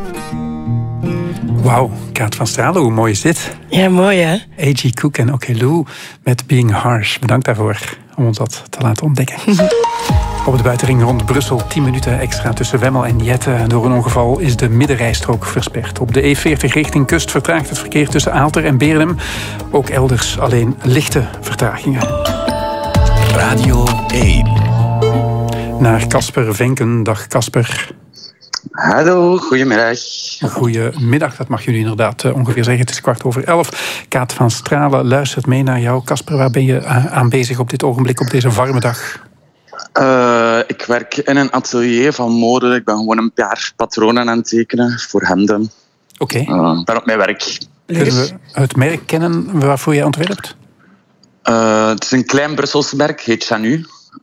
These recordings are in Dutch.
Wauw, Kaat van Stralen, hoe mooi is dit? Ja, mooi hè? A.G. Cook en Okelou met Being Harsh. Bedankt daarvoor om ons dat te laten ontdekken. Op de buitenring rond Brussel 10 minuten extra tussen Wemmel en Jette. Door een ongeval is de middenrijstrook versperd. Op de E40 richting kust vertraagt het verkeer tussen Aalter en Beernem. Ook elders alleen lichte vertragingen. Radio 1. Naar Casper Venken. Dag Casper. Hallo, goedemiddag. Goedemiddag, dat mag jullie inderdaad ongeveer zeggen. Het is 11:15. Kaat van Stralen luistert mee naar jou. Casper, waar ben je aan bezig op dit ogenblik, op deze warme dag? Ik werk in een atelier van mode. Ik ben gewoon een paar patronen aan het tekenen voor hemden. Oké. Ik ben op mijn werk. Kunnen we het merk kennen waarvoor jij ontwerpt? Het is een klein Brussels merk, heet Chanu.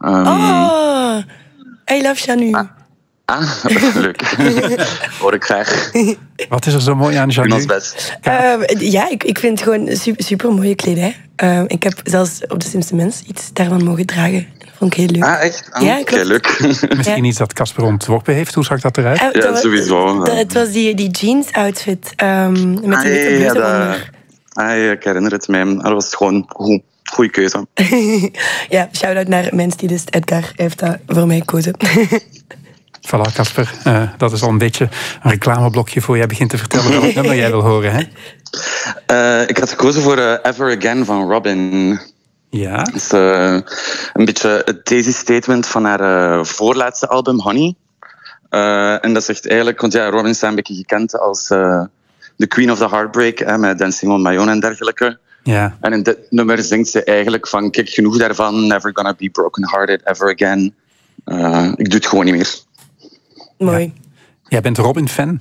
I love Chanu. Leuk. Hoor ik graag. Wat is er zo mooi aan Chanu? Doe ons best. Ik vind het gewoon super mooie kledij. Ik heb zelfs op de Slimste Mens iets daarvan mogen dragen. Dat vond ik heel leuk. Echt? Ja, klopt. Leuk. Misschien iets dat Casper ontworpen heeft. Hoe zag dat eruit? Ja, sowieso. Het was die jeans-outfit met die witte bluse onder. Ik herinner het mij. Dat was gewoon goed. Goeie keuze. Ja, shout-out naar Menstylist Edgar. Hij heeft dat voor mij gekozen. Voilà, Casper. Dat is al een beetje een reclameblokje voor jij begint te vertellen welk nummer jij wil horen, hè? Ik had gekozen voor Ever Again van Robin. Ja. Dat is een beetje het thesis statement van haar voorlaatste album, Honey. En dat zegt eigenlijk... Want ja, Robin staat een beetje gekend als de Queen of the Heartbreak, met Dancing on My Own en dergelijke. Ja. En in dit nummer zingt ze eigenlijk van... Kijk, genoeg daarvan. Never gonna be broken-hearted ever again. Ik doe het gewoon niet meer. Mooi. Ja. Jij bent Robin-fan?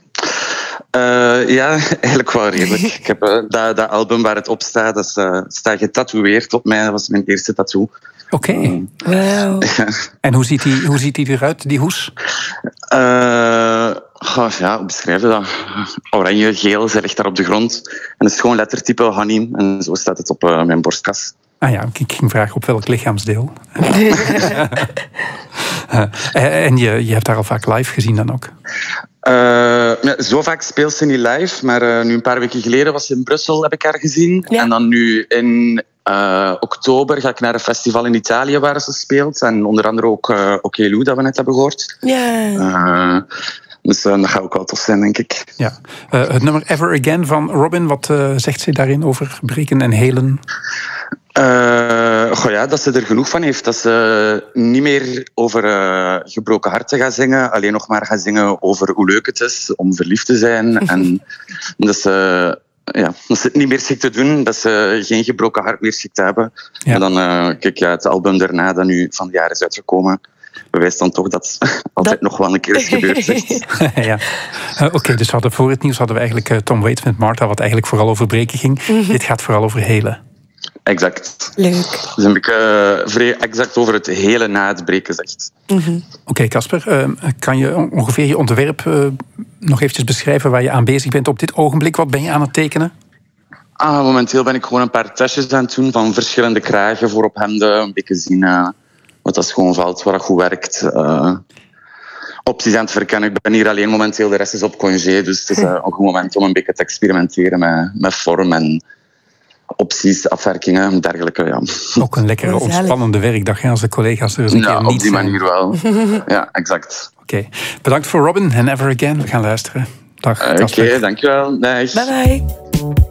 Ja, eigenlijk wel redelijk. Ik heb dat album waar het op staat, dat staat getatoeëerd op mij. Dat was mijn eerste tattoo. Oké. Wauw. En hoe ziet die eruit, die hoes? Hoe beschrijf je dat? Oranje, geel, ze ligt daar op de grond. En het is gewoon lettertype Honey. En zo staat het op mijn borstkas. Ah ja, ik ging vragen op welk lichaamsdeel. En je hebt haar al vaak live gezien dan ook? Zo vaak speelt ze niet live, maar nu een paar weken geleden was ze in Brussel, heb ik haar gezien. Ja. En dan nu in oktober ga ik naar een festival in Italië waar ze speelt. En onder andere ook Okelou, dat we net hebben gehoord. Ja. Dus dat gaat ook wel tof zijn, denk ik. Ja. Het nummer Ever Again van Robin, wat zegt ze daarin over breken en helen? Dat ze er genoeg van heeft. Dat ze niet meer over gebroken harten gaat zingen. Alleen nog maar gaat zingen over hoe leuk het is om verliefd te zijn. En dat ze het niet meer ziek te doen. Dat ze geen gebroken hart meer ziek te hebben. Ja. En dan, het album daarna dat nu van het jaar is uitgekomen, bewijst dan toch dat altijd nog wel een keer is gebeurd. Ja. Oké, dus voor het nieuws hadden we eigenlijk Tom Waits met Martha, wat eigenlijk vooral over breken ging. Dit gaat vooral over helen. Exact. Leuk. Dus een beetje vrij exact over het hele na het breken zegt. Oké, Casper, kan je ongeveer je ontwerp nog eventjes beschrijven waar je aan bezig bent op dit ogenblik? Wat ben je aan het tekenen? Momenteel ben ik gewoon een paar testjes aan het doen van verschillende kragen voor op hemden. Een beetje zien wat dat gewoon valt, waar dat goed werkt. Opties aan het verkennen. Ik ben hier alleen momenteel, de rest is op congé. Dus het is een goed moment om een beetje te experimenteren met vorm en opties, afwerkingen en dergelijke. Ja. Ook een lekkere, ontspannende werkdag als de collega's er eens een keer niet op die zijn. manier wel. Ja, exact. Oké. Bedankt voor Robin en Ever Again. We gaan luisteren. Dag, Casper. Oké, dankjewel. Dag. Bye bye.